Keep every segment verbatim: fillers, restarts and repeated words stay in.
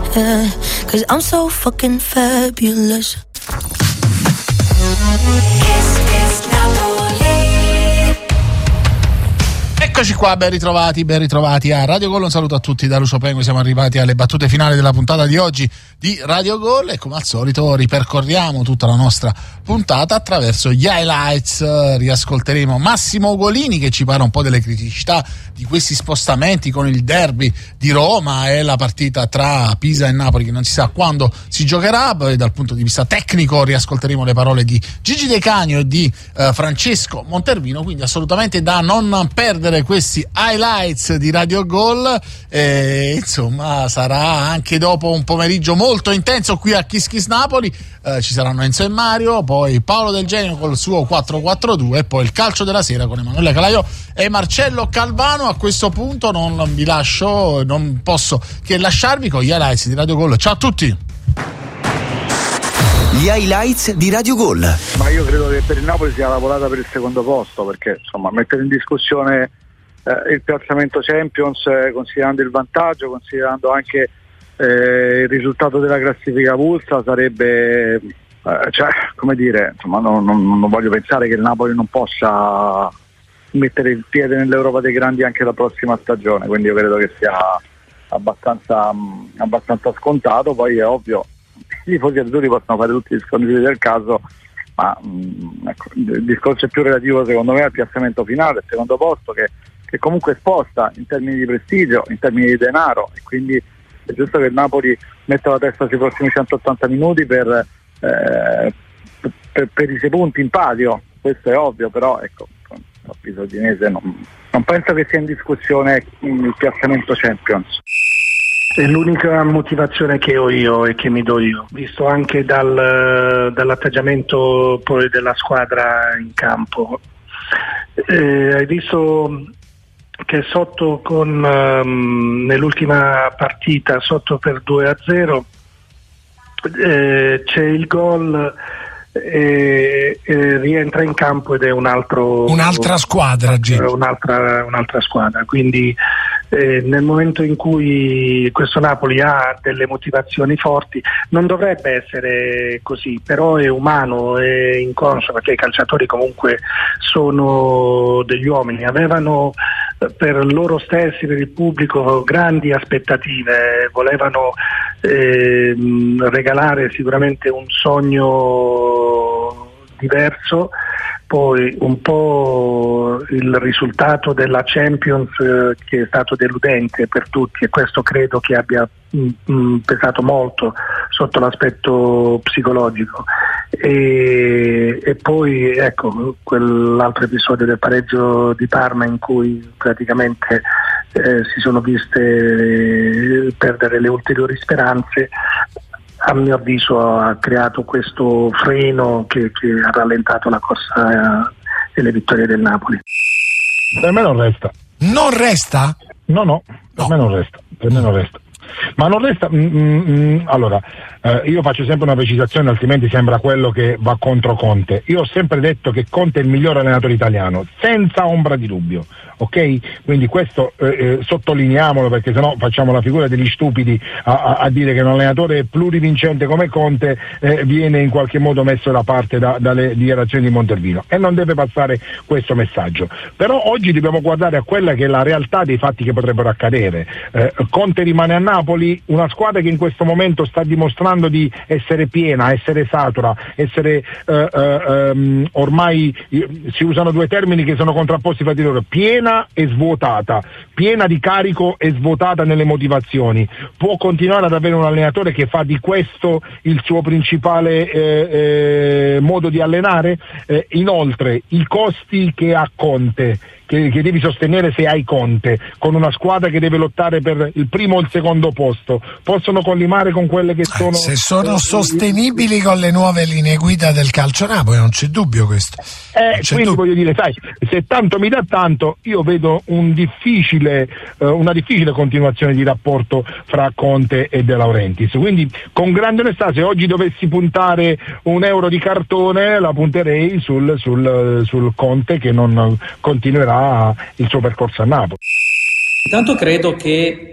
yeah. Cause I'm so fucking fabulous. Eccoci qua, ben ritrovati, ben ritrovati a Radio Gol. Un saluto a tutti da Lucio Pengue. Siamo arrivati alle battute finali della puntata di oggi di Radio Gol e come al solito ripercorriamo tutta la nostra puntata attraverso gli highlights. Riascolteremo Massimo Ugolini che ci parla un po' delle criticità di questi spostamenti con il derby di Roma e la partita tra Pisa e Napoli che non si sa quando si giocherà. Poi dal punto di vista tecnico riascolteremo le parole di Gigi De Canio e di eh, Francesco Montervino, quindi assolutamente da non perdere questi highlights di Radio Gol. E insomma sarà anche dopo un pomeriggio molto intenso qui a Kiss Kiss Napoli. Eh, ci saranno Enzo e Mario, poi Paolo Del Genio col suo quattro quattro due e poi il calcio della sera con Emanuele Calaio e Marcello Calvano. A questo punto non vi lascio, non posso che lasciarvi con gli highlights di Radio Gol. Ciao a tutti. Gli highlights di Radio Gol. Ma io credo che per il Napoli sia la volata per il secondo posto, perché insomma mettere in discussione eh, il piazzamento Champions eh, considerando il vantaggio, considerando anche eh, il risultato della classifica avulsa sarebbe eh, cioè come dire, insomma non, non, non voglio pensare che il Napoli non possa mettere il piede nell'Europa dei grandi anche la prossima stagione, quindi io credo che sia abbastanza mh, abbastanza scontato. Poi è ovvio i tifosi azzurri possono fare tutti gli sconti del caso, ma mh, ecco, il discorso è più relativo secondo me al piazzamento finale, al secondo posto che, che comunque sposta in termini di prestigio, in termini di denaro, e quindi è giusto che il Napoli metta la testa sui prossimi centottanta minuti per, eh, per, per i sei punti in palio, questo è ovvio, però ecco l'avviso Udinese non, non penso che sia in discussione il piazzamento Champions. È l'unica motivazione che ho io e che mi do io, visto anche dal, dall'atteggiamento poi della squadra in campo. Eh, hai visto che sotto con um, nell'ultima partita sotto per due a zero eh, c'è il gol e, e rientra in campo ed è un altro un'altra squadra, un'altra, un'altra squadra, quindi Eh, nel momento in cui questo Napoli ha delle motivazioni forti non dovrebbe essere così, però è umano, è inconscio, perché i calciatori comunque sono degli uomini, avevano per loro stessi, per il pubblico, grandi aspettative, volevano eh, regalare sicuramente un sogno diverso. Poi un po' il risultato della Champions eh, che è stato deludente per tutti, e questo credo che abbia mh, mh, pesato molto sotto l'aspetto psicologico, e, e poi ecco quell'altro episodio del pareggio di Parma in cui praticamente eh, si sono viste perdere le ulteriori speranze. A mio avviso ha creato questo freno che, che ha rallentato la corsa e le vittorie del Napoli. Per me non resta. Non resta? No, no, per no. me non resta. Per me non resta. Ma non resta. Mm, mm, allora, eh, io faccio sempre una precisazione, altrimenti sembra quello che va contro Conte. Io ho sempre detto che Conte è il miglior allenatore italiano, senza ombra di dubbio. Ok? Quindi questo eh, eh, sottolineiamolo, perché sennò facciamo la figura degli stupidi a, a, a dire che un allenatore plurivincente come Conte eh, viene in qualche modo messo da parte da, dalle dichiarazioni di Montervino, e non deve passare questo messaggio. Però oggi dobbiamo guardare a quella che è la realtà dei fatti che potrebbero accadere. Eh, Conte rimane a Napoli, una squadra che in questo momento sta dimostrando di essere piena, essere satura, essere eh, eh, um, ormai eh, si usano due termini che sono contrapposti fra di loro: piena e svuotata, piena di carico e svuotata nelle motivazioni. Può continuare ad avere un allenatore che fa di questo il suo principale eh, eh, modo di allenare? Eh, inoltre i costi che ha Conte, che, che devi sostenere se hai Conte, con una squadra che deve lottare per il primo o il secondo posto, possono collimare con quelle che sono... Se sono sostenibili con le nuove linee guida del calcio Napoli, non c'è dubbio questo. Eh, quindi dubbio. Voglio dire, sai, se tanto mi dà tanto, io vedo un difficile, eh, una difficile continuazione di rapporto fra Conte e De Laurentiis. Quindi, con grande onestà, se oggi dovessi puntare un euro di cartone, la punterei sul, sul, sul Conte che non continuerà il suo percorso a Napoli. Intanto credo che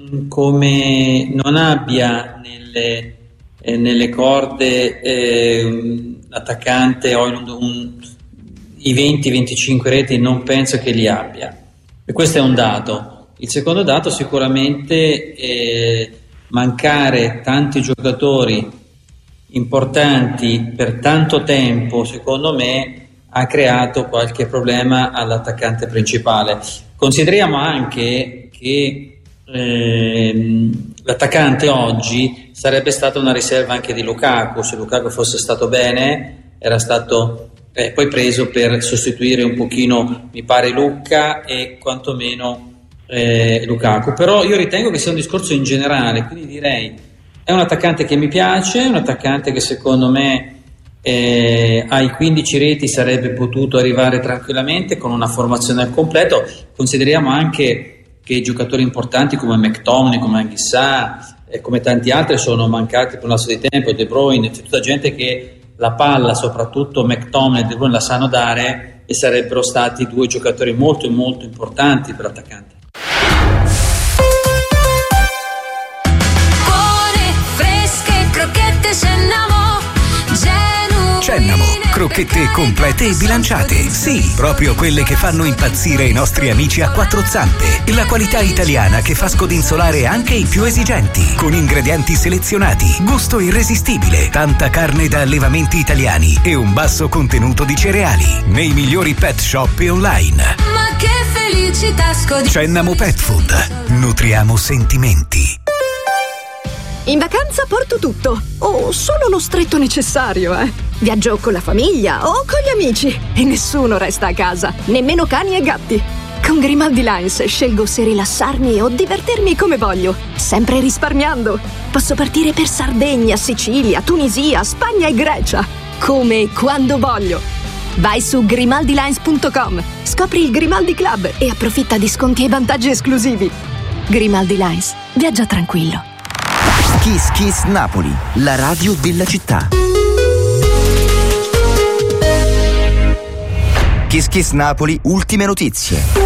come non abbia nelle, eh, nelle corde eh, l'attaccante o in un, un, i venti venticinque reti, non penso che li abbia, e questo è un dato. Il secondo dato sicuramente è mancare tanti giocatori importanti per tanto tempo, secondo me ha creato qualche problema all'attaccante principale. Consideriamo anche che ehm, l'attaccante oggi sarebbe stata una riserva anche di Lukaku. Se Lukaku fosse stato bene era stato eh, poi preso per sostituire un pochino, mi pare, Lucca e quantomeno eh, Lukaku. Però io ritengo che sia un discorso in generale, quindi direi è un attaccante che mi piace, un attaccante che secondo me Eh, ai quindici reti sarebbe potuto arrivare tranquillamente con una formazione al completo. Consideriamo anche che giocatori importanti come McTominay, come Anghissà e come tanti altri sono mancati per un lasso di tempo, De Bruyne, c'è tutta gente che la palla, soprattutto McTominay e De Bruyne, la sanno dare, e sarebbero stati due giocatori molto molto importanti per l'attaccante. Buone, fresche, crocchette Cennamo. Cennamo, crocchette complete e bilanciate. Sì, proprio quelle che fanno impazzire i nostri amici a quattro zampe. La qualità italiana che fa scodinzolare anche i più esigenti. Con ingredienti selezionati, gusto irresistibile, tanta carne da allevamenti italiani e un basso contenuto di cereali. Nei migliori pet shop e online. Ma che felicità scodi. Cennamo Pet Food. Nutriamo sentimenti. In vacanza porto tutto, o solo lo stretto necessario, eh. Viaggio con la famiglia o con gli amici e nessuno resta a casa, nemmeno cani e gatti. Con Grimaldi Lines scelgo se rilassarmi o divertirmi come voglio, sempre risparmiando. Posso partire per Sardegna, Sicilia, Tunisia, Spagna e Grecia, come e quando voglio. Vai su grimaldi lines punto com, scopri il Grimaldi Club e approfitta di sconti e vantaggi esclusivi. Grimaldi Lines, viaggia tranquillo. Kiss Kiss Napoli, la radio della città. Kiss Kiss Napoli, ultime notizie.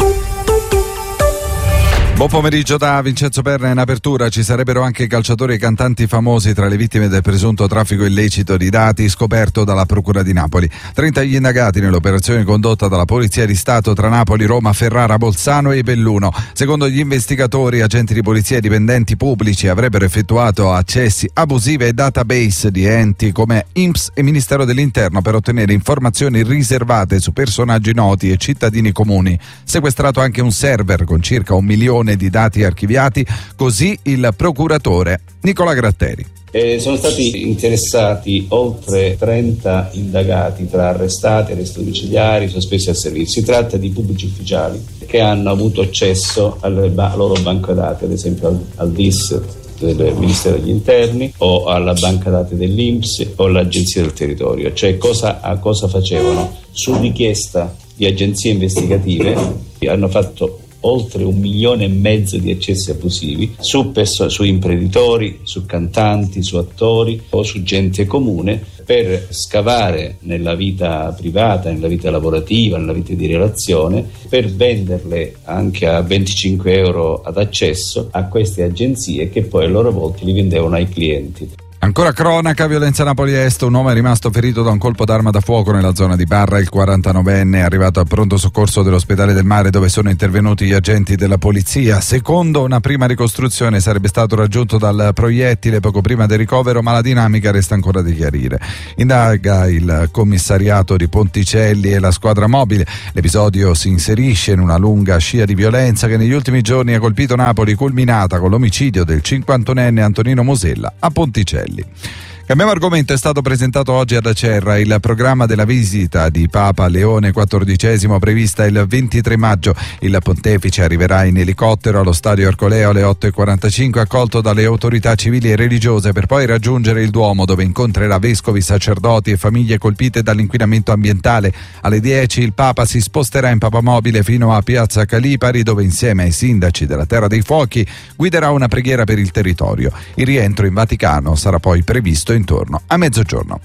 Buon pomeriggio da Vincenzo Perna. In apertura ci sarebbero anche calciatori e cantanti famosi tra le vittime del presunto traffico illecito di dati scoperto dalla Procura di Napoli. trenta gli indagati nell'operazione condotta dalla Polizia di Stato tra Napoli, Roma, Ferrara, Bolzano e Belluno. Secondo gli investigatori, agenti di polizia e dipendenti pubblici avrebbero effettuato accessi abusivi ai database di enti come I N P S e Ministero dell'Interno per ottenere informazioni riservate su personaggi noti e cittadini comuni. Sequestrato anche un server con circa un milione di dati archiviati, così il procuratore Nicola Gratteri. Eh, sono stati interessati oltre trenta indagati tra arrestati, arresti domiciliari, sospesi al servizio. Si tratta di pubblici ufficiali che hanno avuto accesso alle ba- loro banche dati, ad esempio al, al D I S del Ministero degli Interni o alla banca dati dell'I N P S o all'Agenzia del Territorio. Cioè cosa, a cosa facevano? Su richiesta di agenzie investigative hanno fatto oltre un milione e mezzo di accessi abusivi su, perso- su imprenditori, su cantanti, su attori o su gente comune, per scavare nella vita privata, nella vita lavorativa, nella vita di relazione, per venderle anche a venticinque euro ad accesso a queste agenzie che poi a loro volta li vendevano ai clienti. Ancora cronaca, violenza a Napoli Est, un uomo è rimasto ferito da un colpo d'arma da fuoco nella zona di Barra. Il quarantanovenne è arrivato al pronto soccorso dell'ospedale del Mare, dove sono intervenuti gli agenti della polizia. Secondo una prima ricostruzione sarebbe stato raggiunto dal proiettile poco prima del ricovero, ma la dinamica resta ancora da chiarire. Indaga il commissariato di Ponticelli e la squadra mobile. L'episodio si inserisce in una lunga scia di violenza che negli ultimi giorni ha colpito Napoli, culminata con l'omicidio del cinquantunenne Antonino Mosella a Ponticelli. Cambiamo argomento. È stato presentato oggi ad Acerra il programma della visita di Papa Leone quattordicesimo, prevista il ventitré maggio. Il pontefice arriverà in elicottero allo stadio Arcoleo alle otto e quarantacinque, accolto dalle autorità civili e religiose, per poi raggiungere il Duomo, dove incontrerà vescovi, sacerdoti e famiglie colpite dall'inquinamento ambientale. Alle dieci il Papa si sposterà in papamobile fino a Piazza Calipari, dove insieme ai sindaci della Terra dei Fuochi guiderà una preghiera per il territorio. Il rientro in Vaticano sarà poi previsto intorno a mezzogiorno.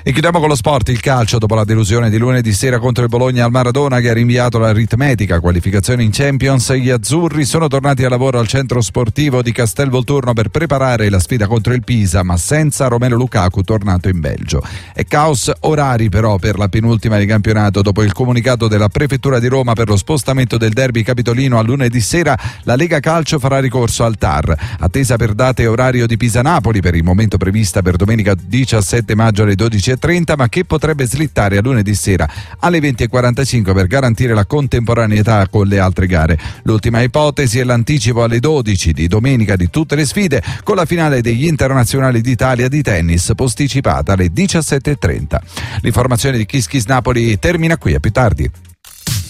E chiudiamo con lo sport, il calcio, dopo la delusione di lunedì sera contro il Bologna al Maradona che ha rinviato l'aritmetica qualificazione in Champions. Gli azzurri sono tornati a lavoro al centro sportivo di Castelvolturno per preparare la sfida contro il Pisa, ma senza Romelu Lukaku tornato in Belgio. E caos orari però per la penultima di campionato. Dopo il comunicato della prefettura di Roma per lo spostamento del derby capitolino a lunedì sera, la Lega Calcio farà ricorso al T A R. Attesa per date e orario di Pisa-Napoli, per il momento prevista per domenica diciassette maggio alle dodici e trenta, ma che potrebbe slittare a lunedì sera alle venti e quarantacinque per garantire la contemporaneità con le altre gare. L'ultima ipotesi è l'anticipo alle dodici di domenica di tutte le sfide, con la finale degli internazionali d'Italia di tennis posticipata alle diciassette e trenta. L'informazione di Kiss Kiss Napoli termina qui, a più tardi.